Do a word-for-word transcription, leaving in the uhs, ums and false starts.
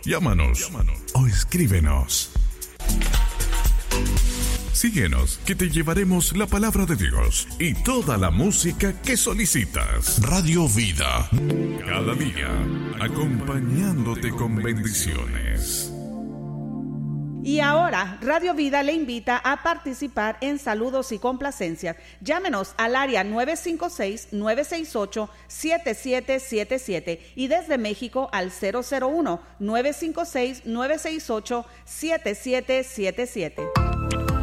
Llámanos, Llámanos. o escríbenos. Síguenos, que te llevaremos la palabra de Dios y toda la música que solicitas. Radio Vida, cada día, acompañándote con bendiciones. Y ahora, Radio Vida le invita a participar en saludos y complacencias. Llámenos al área nueve cinco seis, nueve seis ocho, siete siete siete siete y desde México al cero cero uno, nueve cinco seis, nueve seis ocho, siete siete siete siete.